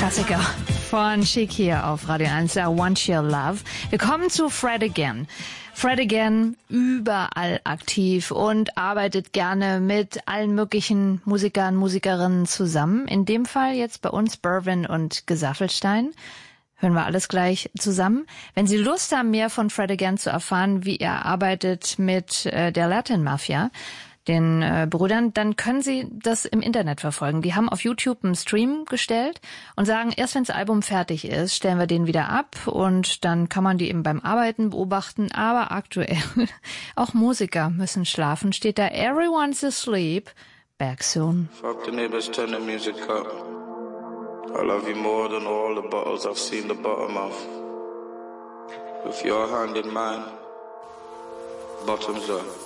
Klassiker von Chic hier auf Radio 1, I Want Your Love. Wir kommen zu Fred Again. Fred Again, überall aktiv und arbeitet gerne mit allen möglichen Musikern, Musikerinnen zusammen. In dem Fall jetzt bei uns Berwin und Gesaffelstein. Hören wir alles gleich zusammen. Wenn Sie Lust haben, mehr von Fred Again zu erfahren, wie er arbeitet mit der Latin Mafia, den Brüdern, dann können Sie das im Internet verfolgen. Die haben auf YouTube einen Stream gestellt und sagen, erst wenn das Album fertig ist, stellen wir den wieder ab und dann kann man die eben beim Arbeiten beobachten. Aber aktuell, auch Musiker müssen schlafen, steht da Everyone's asleep, back soon. Fuck the neighbors, turn the music up. I love you more than all the bottles I've seen the bottom of. With your hand in mine, bottoms up.